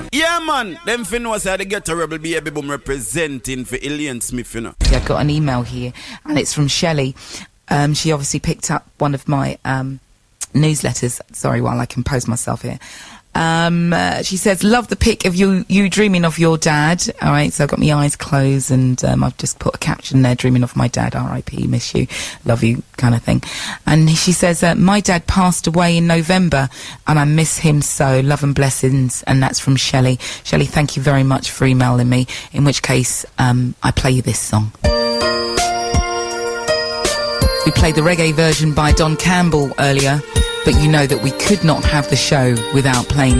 Yeah, man. Them finna say they get a rebel baby boom representing for Ilian Smith, you know. Yeah, I've got an email here, and it's from Shelley. She obviously picked up one of my newsletters. Sorry, while I compose myself here. She says, love the pic of you dreaming of your dad. All right, so I've got my eyes closed, and I've just put a caption there, dreaming of my dad, R.I.P., miss you, love you, kind of thing. And she says, my dad passed away in November, and I miss him so, love and blessings. And that's from Shelley. Shelley, thank you very much for emailing me, in which case I play you this song. We played the reggae version by Don Campbell earlier, but you know that we could not have the show without playing